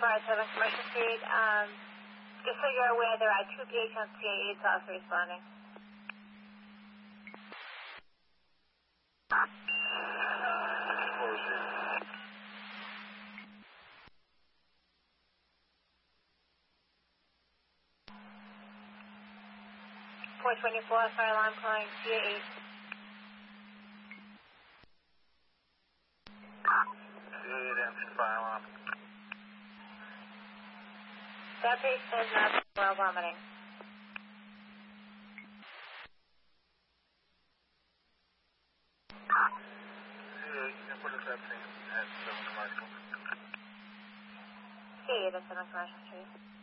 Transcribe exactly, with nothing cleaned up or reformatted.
twenty-four at seven Commercial Street. Um, just so you're aware, there are two patients. C A eight is also responding. four twenty-four, fire alarm calling C A eight. C A eight answered fire alarm. That patient is not well vomiting. C A eight, you can put us at scene at seven Commercial. C A eight at seven Commercial Street.